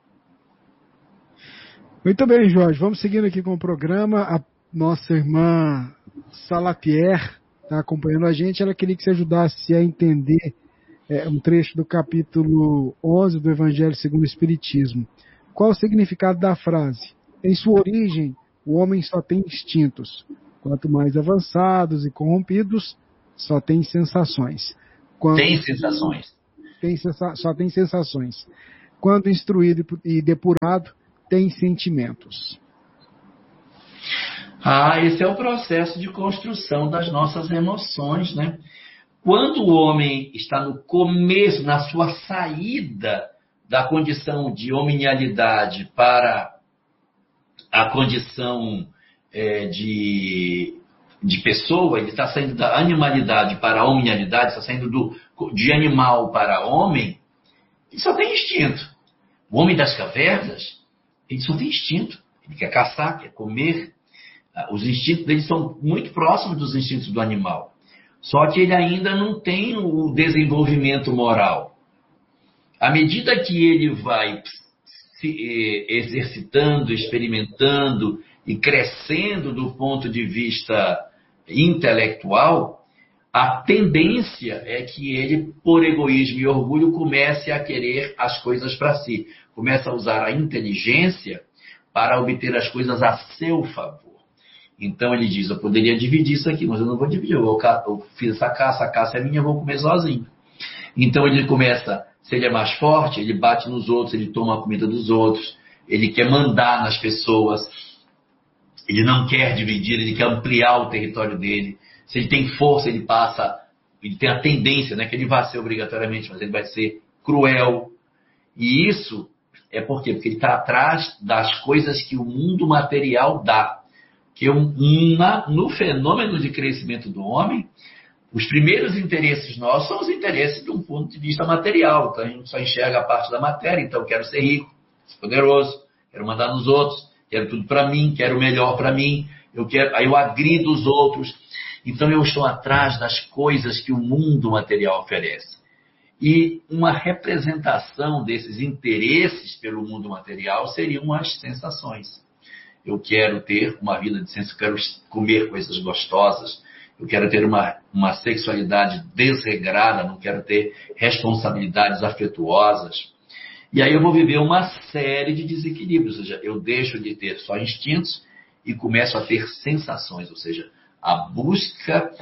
Muito bem, Jorge. Vamos seguindo aqui com o programa. A nossa irmã Salapierre está acompanhando a gente. Ela queria que você ajudasse a entender um trecho do capítulo 11 do Evangelho segundo o Espiritismo. Qual o significado da frase? Em sua origem, o homem só tem instintos. Quanto mais avançados e corrompidos, só tem sensações. Tem sensações. Só tem sensações. Quando instruído e depurado, tem sentimentos? Esse é o processo de construção das nossas emoções, né? Quando o homem está no começo, na sua saída da condição de hominialidade para a condição de pessoa, ele está saindo da animalidade para a hominialidade, está saindo de animal para homem, ele só tem instinto. O homem das cavernas, ele só tem instinto. Ele quer caçar, quer comer. Os instintos dele são muito próximos dos instintos do animal. Só que ele ainda não tem o desenvolvimento moral. À medida que ele vai se exercitando, experimentando e crescendo do ponto de vista intelectual, a tendência é que ele, por egoísmo e orgulho, comece a querer as coisas para si. Começa a usar a inteligência para obter as coisas a seu favor. Então ele diz, eu poderia dividir isso aqui, mas eu não vou dividir. Eu fiz essa caça é minha, eu vou comer sozinho. Então ele começa, se ele é mais forte, ele bate nos outros, ele toma a comida dos outros, ele quer mandar nas pessoas, ele não quer dividir, ele quer ampliar o território dele. Se ele tem força, ele tem a tendência, não é que ele vai ser obrigatoriamente, mas ele vai ser cruel. E isso é por quê? Porque ele está atrás das coisas que o mundo material dá. Que no fenômeno de crescimento do homem, os primeiros interesses nossos são os interesses de um ponto de vista material. Então a gente só enxerga a parte da matéria. Então eu quero ser rico, ser poderoso, quero mandar nos outros, quero tudo para mim, quero o melhor para mim, aí eu agrido os outros. Então eu estou atrás das coisas que o mundo material oferece. E uma representação desses interesses pelo mundo material seriam as sensações. Eu quero ter uma vida de senso, eu quero comer coisas gostosas, eu quero ter uma sexualidade desregrada, não quero ter responsabilidades afetuosas. E aí eu vou viver uma série de desequilíbrios, ou seja, eu deixo de ter só instintos e começo a ter sensações, ou seja, a busca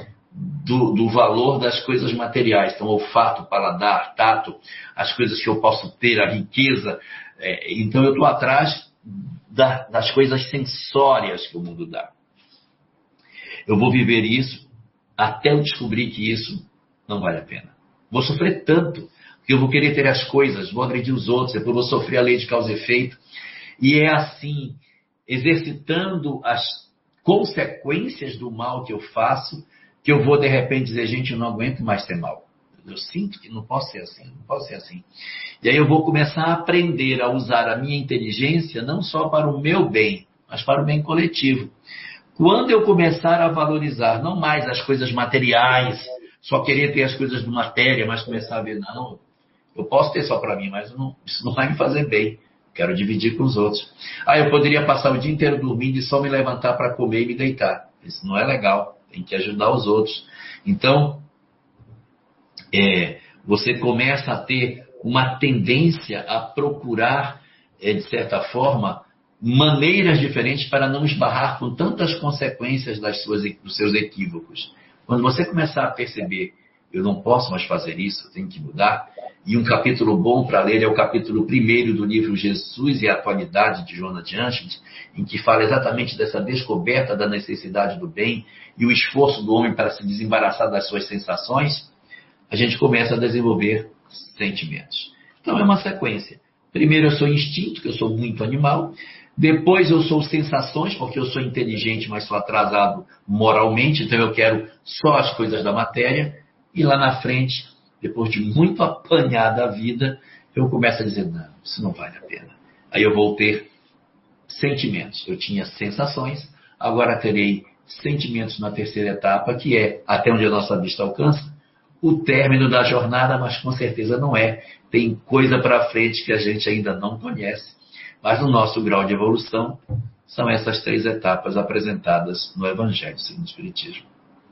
do valor das coisas materiais. Então, olfato, paladar, tato, as coisas que eu posso ter, a riqueza. Então, eu estou atrás das coisas sensórias que o mundo dá. Eu vou viver isso até eu descobrir que isso não vale a pena. Vou sofrer tanto, porque eu vou querer ter as coisas, vou agredir os outros, depois vou sofrer a lei de causa e efeito. E é assim, exercitando as consequências do mal que eu faço, que eu vou de repente dizer, gente, eu não aguento mais ser mal. Eu sinto que não posso ser assim, não posso ser assim. E aí eu vou começar a aprender a usar a minha inteligência não só para o meu bem, mas para o bem coletivo. Quando eu começar a valorizar não mais as coisas materiais, só querer ter as coisas de matéria, mas começar a ver, não, eu posso ter só para mim, mas isso não vai me fazer bem. Quero dividir com os outros. Eu poderia passar o dia inteiro dormindo e só me levantar para comer e me deitar. Isso não é legal. Tem que ajudar os outros. Então, você começa a ter uma tendência a procurar, de certa forma, maneiras diferentes para não esbarrar com tantas consequências dos seus equívocos. Quando você começar a perceber, eu não posso mais fazer isso, eu tenho que mudar, e um capítulo bom para ler é o capítulo 1 do livro Jesus e a Atualidade, de Joana de Angeles, em que fala exatamente dessa descoberta da necessidade do bem e o esforço do homem para se desembaraçar das suas sensações, a gente começa a desenvolver sentimentos. Então é uma sequência. Primeiro eu sou instinto, que eu sou muito animal. Depois eu sou sensações, porque eu sou inteligente, mas sou atrasado moralmente, então eu quero só as coisas da matéria. E lá na frente, depois de muito apanhar da vida, eu começo a dizer, não, isso não vale a pena. Aí eu vou ter sentimentos. Eu tinha sensações, agora terei sentimentos na terceira etapa, que é, até onde a nossa vista alcança, o término da jornada, mas com certeza não é. Tem coisa para frente que a gente ainda não conhece. Mas no nosso grau de evolução, são essas 3 etapas apresentadas no Evangelho segundo o Espiritismo.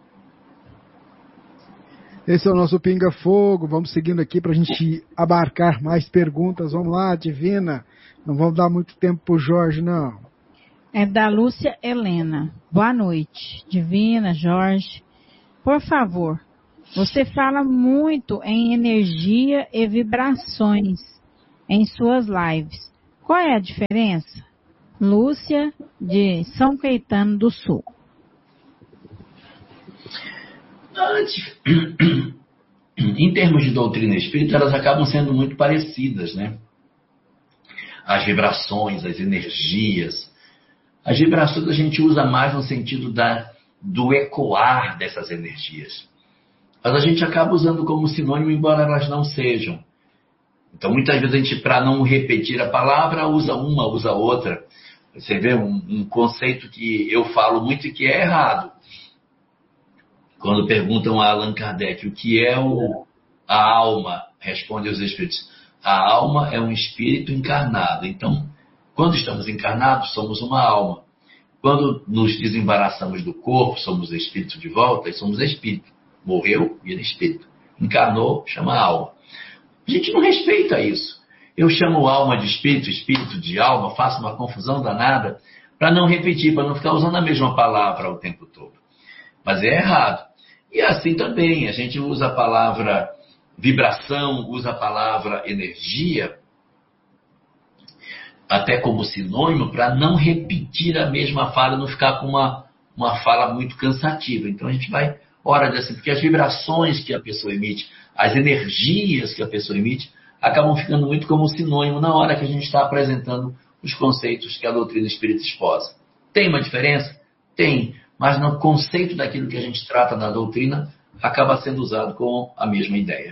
Esse é o nosso Pinga Fogo. Vamos seguindo aqui para a gente abarcar mais perguntas. Vamos lá, Divina. Não vamos dar muito tempo para o Jorge, não. É da Lúcia Helena. Boa noite, Divina, Jorge. Por favor, você fala muito em energia e vibrações em suas lives. Qual é a diferença? Lúcia, de São Caetano do Sul. Em termos de doutrina espírita, elas acabam sendo muito parecidas, né? As vibrações, as energias. As vibrações a gente usa mais no sentido do ecoar dessas energias. Mas a gente acaba usando como sinônimo, embora elas não sejam. Então, muitas vezes a gente, para não repetir a palavra, usa uma, usa outra. Você vê um conceito que eu falo muito e que é errado. Quando perguntam a Allan Kardec o que é a alma, responde os espíritos. A alma é um espírito encarnado. Então, quando estamos encarnados, somos uma alma. Quando nos desembaraçamos do corpo, somos espírito de volta e somos espírito. Morreu, vira espírito. Encarnou, chama alma. A gente não respeita isso. Eu chamo alma de espírito, espírito de alma, faço uma confusão danada para não repetir, para não ficar usando a mesma palavra o tempo todo. Mas é errado. E assim também, a gente usa a palavra vibração, usa a palavra energia, até como sinônimo, para não repetir a mesma fala, não ficar com uma fala muito cansativa. Então a gente vai, ora assim, porque as vibrações que a pessoa emite, as energias que a pessoa emite, acabam ficando muito como sinônimo na hora que a gente está apresentando os conceitos que a doutrina espírita exposa. Tem uma diferença? Tem. Mas no conceito daquilo que a gente trata na doutrina, acaba sendo usado com a mesma ideia.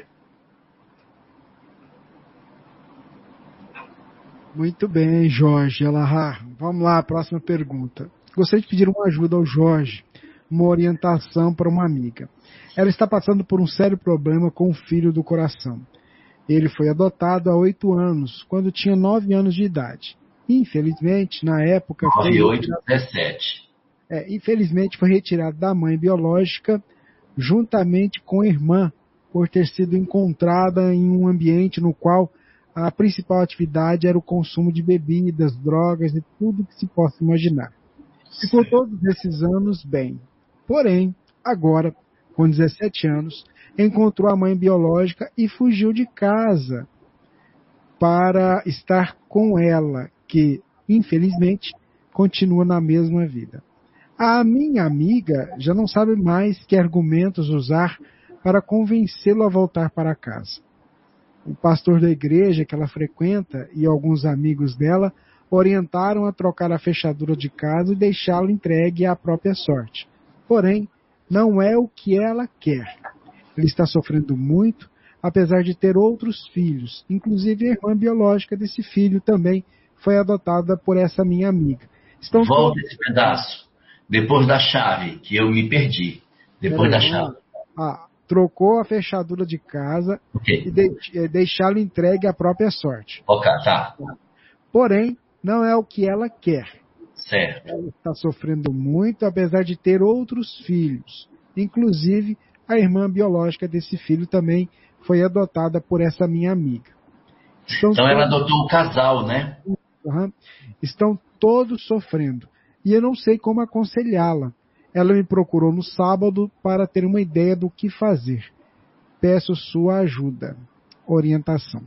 Muito bem, Jorge Elahar. Vamos lá, próxima pergunta. Gostaria de pedir uma ajuda ao Jorge, uma orientação para uma amiga. Ela está passando por um sério problema com o filho do coração. Ele foi adotado há 8 anos, quando tinha 9 anos de idade. Infelizmente, na época... 9, 8, 17. Infelizmente foi retirado da mãe biológica juntamente com a irmã, por ter sido encontrada em um ambiente no qual a principal atividade era o consumo de bebidas, drogas e tudo que se possa imaginar. Ficou todos esses anos bem. Porém, agora, com 17 anos, encontrou a mãe biológica e fugiu de casa para estar com ela, que, infelizmente, continua na mesma vida. A minha amiga já não sabe mais que argumentos usar para convencê-lo a voltar para casa. O pastor da igreja que ela frequenta e alguns amigos dela orientaram a trocar a fechadura de casa e deixá-lo entregue à própria sorte. Porém, não é o que ela quer. Ele está sofrendo muito, apesar de ter outros filhos. Inclusive a irmã biológica desse filho também foi adotada por essa minha amiga. Volta esse pedaço. Depois da chave, que eu me perdi. Depois da chave. Trocou a fechadura de casa e deixá-lo entregue à própria sorte. Ok, tá. Porém, não é o que ela quer. Certo. Ela está sofrendo muito, apesar de ter outros filhos. Inclusive, a irmã biológica desse filho também foi adotada por essa minha amiga. Então ela adotou o casal, né? Estão todos sofrendo. E eu não sei como aconselhá-la. Ela me procurou no sábado para ter uma ideia do que fazer. Peço sua ajuda, orientação.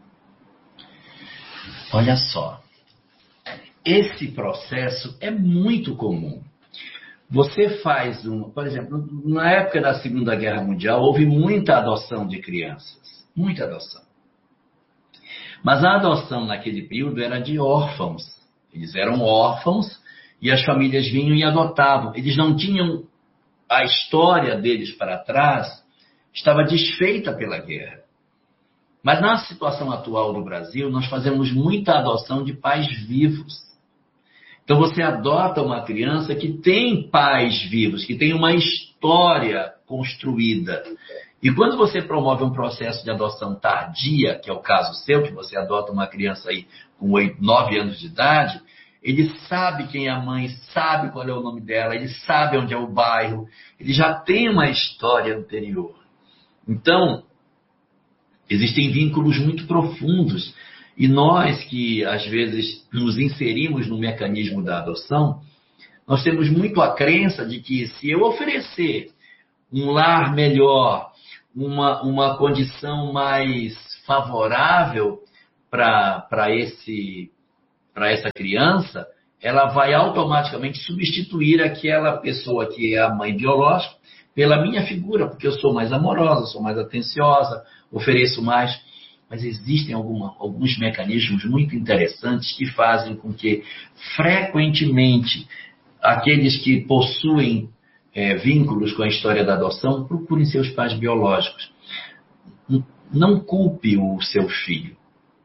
Olha só. Esse processo é muito comum. Você faz por exemplo, na época da Segunda Guerra Mundial, houve muita adoção de crianças. Muita adoção. Mas a adoção naquele período era de órfãos. Eles eram órfãos e as famílias vinham e adotavam. Eles não tinham a história deles para trás, estava desfeita pela guerra. Mas na situação atual do Brasil, nós fazemos muita adoção de pais vivos. Então você adota uma criança que tem pais vivos, que tem uma história construída. E quando você promove um processo de adoção tardia, que é o caso seu, que você adota uma criança aí com 9 anos de idade, ele sabe quem é a mãe, sabe qual é o nome dela, ele sabe onde é o bairro, ele já tem uma história anterior. Então, existem vínculos muito profundos. E nós que, às vezes, nos inserimos no mecanismo da adoção, nós temos muito a crença de que se eu oferecer um lar melhor, uma condição mais favorável para essa criança, ela vai automaticamente substituir aquela pessoa que é a mãe biológica pela minha figura, porque eu sou mais amorosa, sou mais atenciosa, ofereço mais. Mas existem alguns mecanismos muito interessantes que fazem com que, frequentemente, aqueles que possuem vínculos com a história da adoção procurem seus pais biológicos. Não culpe o seu filho.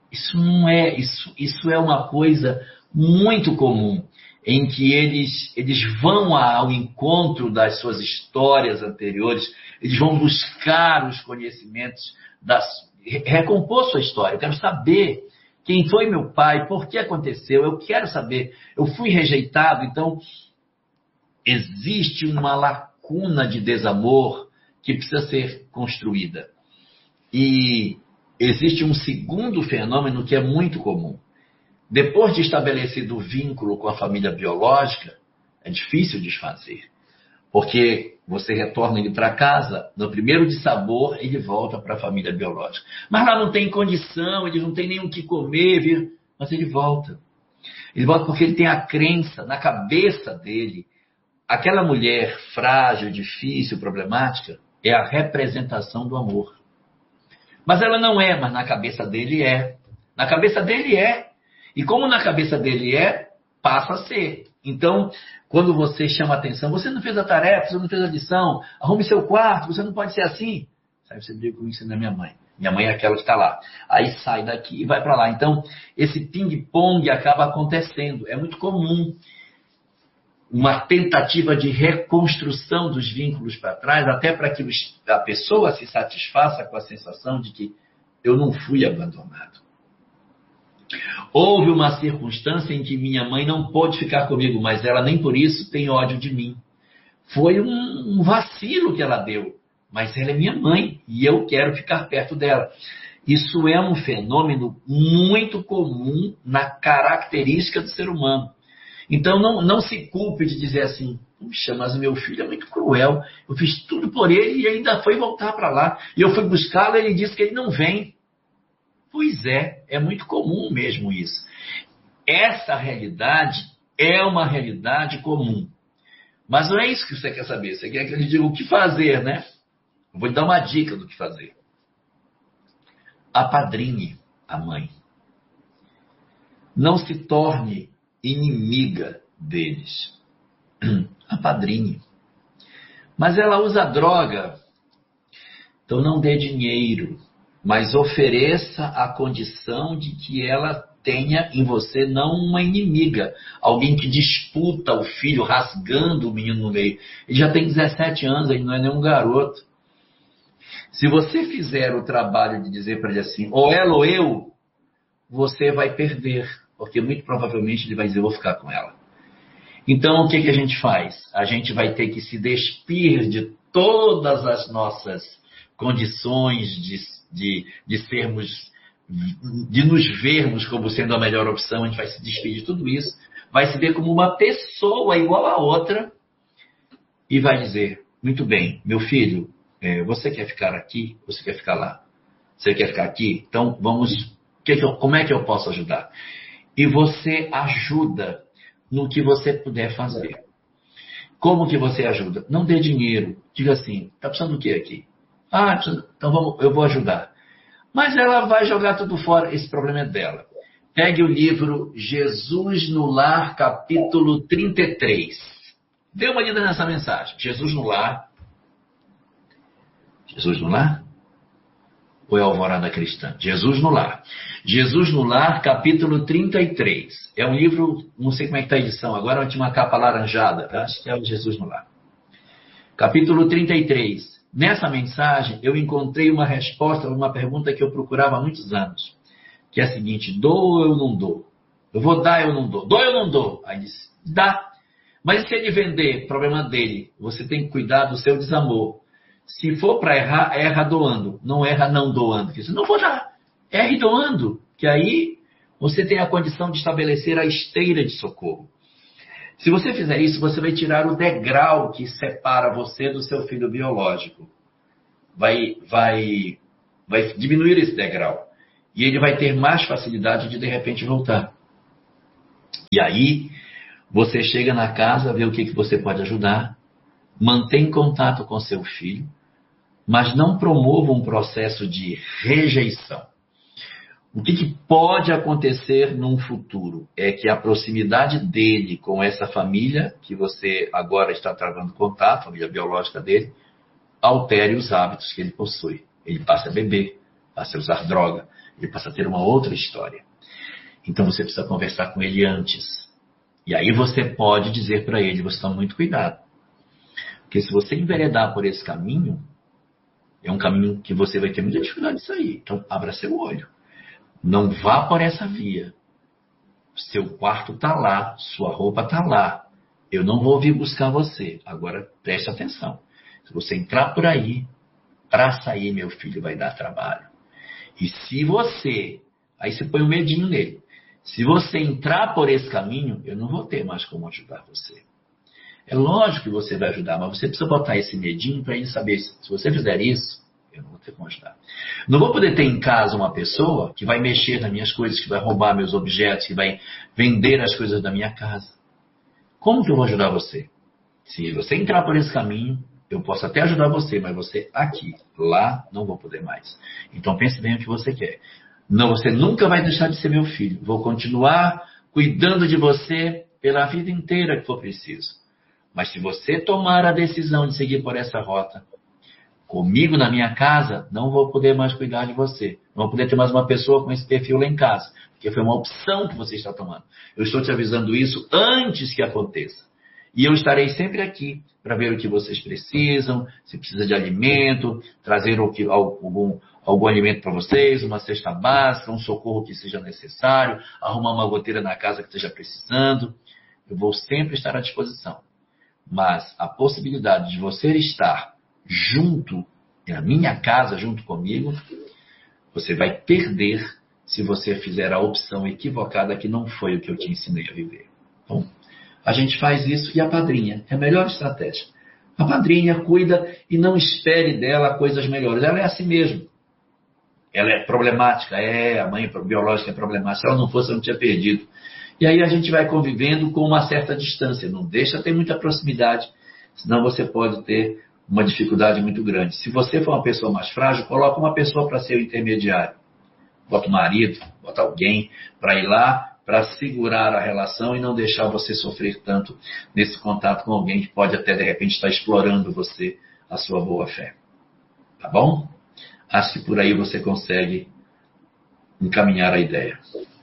Isso é uma coisa muito comum, em que eles vão ao encontro das suas histórias anteriores, eles vão buscar os conhecimentos, recompor sua história. Eu quero saber quem foi meu pai, por que aconteceu, eu quero saber, eu fui rejeitado. Então, existe uma lacuna de desamor que precisa ser construída. E existe um segundo fenômeno que é muito comum. Depois de estabelecido o vínculo com a família biológica, é difícil desfazer. Porque você retorna ele para casa, no primeiro dissabor, ele volta para a família biológica. Mas lá não tem condição, ele não tem nem o que comer, mas ele volta. Ele volta porque ele tem a crença na cabeça dele. Aquela mulher frágil, difícil, problemática, é a representação do amor. Mas ela não é, mas na cabeça dele é. Na cabeça dele é. E como na cabeça dele é, passa a ser. Então, quando você chama a atenção, você não fez a tarefa, você não fez a lição, arrume seu quarto, você não pode ser assim. Sabe, você briga comigo, isso não é minha mãe. Minha mãe é aquela que está lá. Aí sai daqui e vai para lá. Então, esse ping-pong acaba acontecendo. É muito comum uma tentativa de reconstrução dos vínculos para trás, até para que a pessoa se satisfaça com a sensação de que eu não fui abandonado. Houve uma circunstância em que minha mãe não pôde ficar comigo, mas ela nem por isso tem ódio de mim. Foi um vacilo que ela deu, mas ela é minha mãe e eu quero ficar perto dela. Isso é um fenômeno muito comum na característica do ser humano. Então não se culpe de dizer assim, puxa, mas o meu filho é muito cruel, eu fiz tudo por ele e ainda foi voltar para lá. E eu fui buscá-lo e ele disse que ele não vem. Pois é muito comum mesmo isso. Essa realidade é uma realidade comum. Mas não é isso que você quer saber. Você quer que eu lhe diga o que fazer, né? Eu vou lhe dar uma dica do que fazer. Apadrinhe a mãe. Não se torne inimiga deles. Apadrinhe. Mas ela usa droga. Então não dê dinheiro. Mas ofereça a condição de que ela tenha em você não uma inimiga, alguém que disputa o filho, rasgando o menino no meio. Ele já tem 17 anos, ele não é nenhum garoto. Se você fizer o trabalho de dizer para ele assim, ou ela ou eu, você vai perder, porque muito provavelmente ele vai dizer, eu vou ficar com ela. Então, o que a gente faz? A gente vai ter que se despir de todas as nossas condições de sermos, de nos vermos como sendo a melhor opção. A gente vai se despedir de tudo isso, vai se ver como uma pessoa igual a outra e vai dizer, muito bem, meu filho, você quer ficar aqui? Você quer ficar lá? Você quer ficar aqui? Então vamos, como é que eu posso ajudar? E você ajuda no que você puder fazer. Como que você ajuda? Não dê dinheiro. Diga assim, está precisando do que aqui? Então eu vou ajudar. Mas ela vai jogar tudo fora, esse problema é dela. Pegue o livro Jesus no Lar, capítulo 33. Dê uma lida nessa mensagem. Jesus no Lar. Jesus no Lar? Ou é Alvorada Cristã? Jesus no Lar. Jesus no Lar, capítulo 33. É um livro, não sei como é que está a edição agora, tinha uma capa alaranjada. Acho que é o Jesus no Lar. Capítulo 33. Nessa mensagem, eu encontrei uma resposta a uma pergunta que eu procurava há muitos anos. Que é a seguinte, dou ou eu não dou? Eu vou dar ou eu não dou? Dou ou eu não dou? Aí disse, dá. Mas se ele vender, problema dele. Você tem que cuidar do seu desamor. Se for para errar, erra doando. Não erra não doando. Você não vou dar. Erre doando. Que aí você tem a condição de estabelecer a esteira de socorro. Se você fizer isso, você vai tirar o degrau que separa você do seu filho biológico. Vai diminuir esse degrau. E ele vai ter mais facilidade de repente voltar. E aí, Você chega na casa, vê o que você pode ajudar, mantém contato com seu filho, mas não promova um processo de rejeição. O que pode acontecer num futuro é que a proximidade dele com essa família, que você agora está travando contato, a família biológica dele, altere os hábitos que ele possui. Ele passa a beber, passa a usar droga, ele passa a ter uma outra história. Então você precisa conversar com ele antes. E aí você pode dizer para ele, você toma muito cuidado. Porque se você enveredar por esse caminho, é um caminho que você vai ter muita dificuldade de sair. Então abra seu olho. Não vá por essa via. Seu quarto está lá, sua roupa está lá. Eu não vou vir buscar você. Agora preste atenção. Se você entrar por aí, para sair, meu filho, vai dar trabalho. E se você... Aí você põe um medinho nele. Se você entrar por esse caminho, eu não vou ter mais como ajudar você. É lógico que você vai ajudar, mas você precisa botar esse medinho para ele saber, se você fizer isso, eu não vou ter como ajudar. Não vou poder ter em casa uma pessoa que vai mexer nas minhas coisas, que vai roubar meus objetos, que vai vender as coisas da minha casa. Como que eu vou ajudar você? Se você entrar por esse caminho, eu posso até ajudar você, mas você aqui, lá, não vou poder mais. Então pense bem o que você quer. Não, você nunca vai deixar de ser meu filho. Vou continuar cuidando de você pela vida inteira que for preciso. Mas se você tomar a decisão de seguir por essa rota, comigo na minha casa, não vou poder mais cuidar de você. Não vou poder ter mais uma pessoa com esse perfil lá em casa. Porque foi uma opção que você está tomando. Eu estou te avisando isso antes que aconteça. E eu estarei sempre aqui para ver o que vocês precisam, se precisa de alimento, trazer algum alimento para vocês, uma cesta básica, um socorro que seja necessário, arrumar uma goteira na casa que esteja precisando. Eu vou sempre estar à disposição. Mas a possibilidade de você estar junto, na minha casa, junto comigo, você vai perder se você fizer a opção equivocada que não foi o que eu te ensinei a viver. Bom, a gente faz isso e a padrinha é a melhor estratégia. A padrinha cuida e não espere dela coisas melhores. Ela é assim mesmo. Ela é problemática, a mãe biológica é problemática. Se ela não fosse, eu não tinha perdido. E aí a gente vai convivendo com uma certa distância. Não deixa ter muita proximidade, senão você pode ter uma dificuldade muito grande. Se você for uma pessoa mais frágil, coloca uma pessoa para ser o intermediário. Bota o marido, bota alguém para ir lá, para segurar a relação e não deixar você sofrer tanto nesse contato com alguém que pode até, de repente, estar explorando você, a sua boa fé. Tá bom? Acho que por aí você consegue encaminhar a ideia.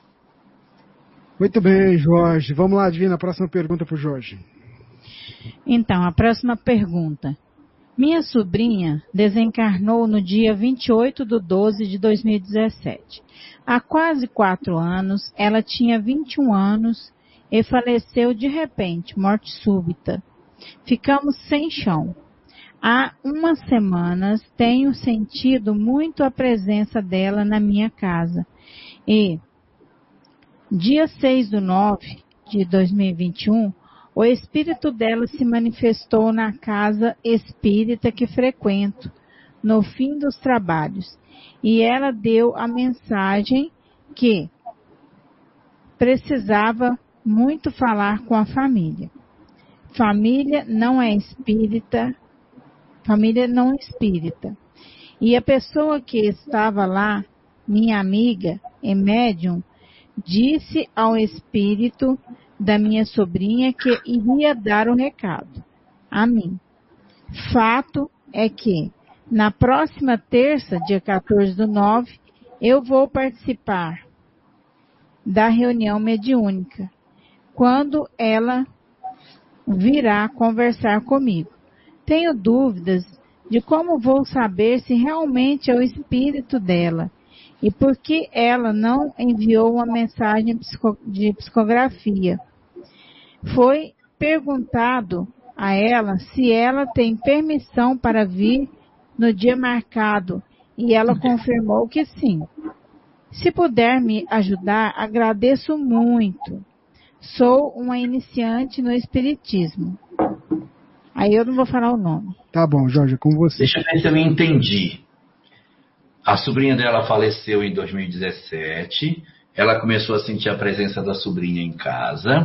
Muito bem, Jorge. Vamos lá, Divina, a próxima pergunta para o Jorge. Então, a próxima pergunta. Minha sobrinha desencarnou no dia 28/12 de 2017. Há quase 4 anos, ela tinha 21 anos e faleceu de repente, morte súbita. Ficamos sem chão. Há umas semanas tenho sentido muito a presença dela na minha casa. E dia 6/9 de 2021, o espírito dela se manifestou na casa espírita que frequento, no fim dos trabalhos, e ela deu a mensagem que precisava muito falar com a família. Família não espírita. E a pessoa que estava lá, minha amiga e médium, disse ao espírito da minha sobrinha que iria dar o recado a mim. Fato é que na próxima terça, dia 14/9, eu vou participar da reunião mediúnica, quando ela virá conversar comigo. Tenho dúvidas de como vou saber se realmente é o espírito dela e por que ela não enviou uma mensagem de psicografia. Foi perguntado a ela se ela tem permissão para vir no dia marcado e ela confirmou que sim. Se puder me ajudar, agradeço muito. Sou uma iniciante no espiritismo. Aí eu não vou falar o nome. Tá bom, Jorge, é com você. Deixa eu ver se eu me entendi. A sobrinha dela faleceu em 2017. Ela começou a sentir a presença da sobrinha em casa.